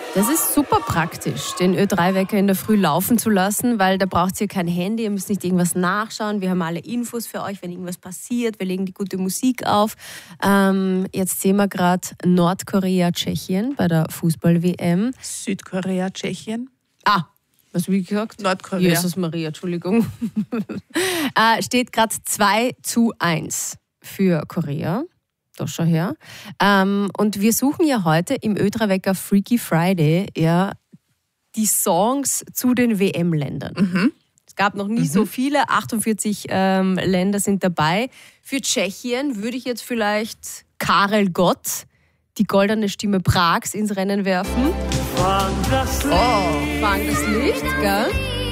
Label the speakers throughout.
Speaker 1: Das ist super praktisch, den Ö3-Wecker in der Früh laufen zu lassen, weil da braucht ihr kein Handy, ihr müsst nicht irgendwas nachschauen. Wir haben alle Infos für euch, wenn irgendwas passiert. Wir legen die gute Musik auf. Jetzt sehen wir gerade Nordkorea, Tschechien bei der Fußball-WM.
Speaker 2: Südkorea, Tschechien.
Speaker 1: Was habe ich gesagt?
Speaker 2: Nordkorea.
Speaker 1: Jesus Maria, Entschuldigung. Steht gerade 2:1 für Korea. Doch schon her. Und wir suchen ja heute im Ö3-Wecker Freaky Friday ja die Songs zu den WM-Ländern. Es gab noch nie so viele, 48 Länder sind dabei. Für Tschechien würde ich jetzt vielleicht Karel Gott, die goldene Stimme Prags, ins Rennen werfen. Fang das Licht, gell?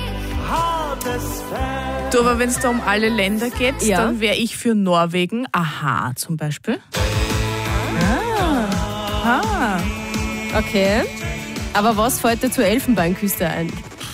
Speaker 2: Du, aber wenn es da um alle Länder geht,
Speaker 1: Ja.
Speaker 2: dann wäre ich für Norwegen. Aha, zum Beispiel.
Speaker 1: Okay. Aber was fällt dir zur Elfenbeinküste ein?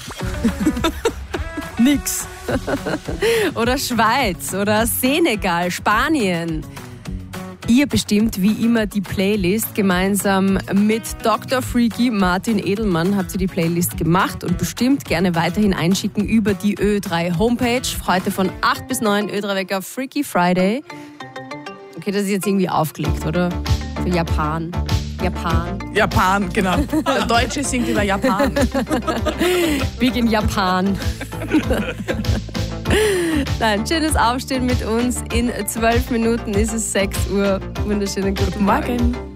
Speaker 1: Nix. Oder Schweiz oder Senegal, Spanien. Ihr bestimmt wie immer die Playlist. Gemeinsam mit Dr. Freaky Martin Edelmann habt ihr die Playlist gemacht und bestimmt gerne weiterhin einschicken über die Ö3 Homepage. Heute von 8 bis 9 Ö3-Wecker Freaky Friday. Okay, das ist jetzt irgendwie aufgelegt, oder? Für Japan,
Speaker 2: genau. Der Deutsche singt über Japan.
Speaker 1: Big in Japan. Nein, schönes Aufstehen mit uns. In 12 Minuten ist es 6 Uhr. Wunderschönen guten Morgen.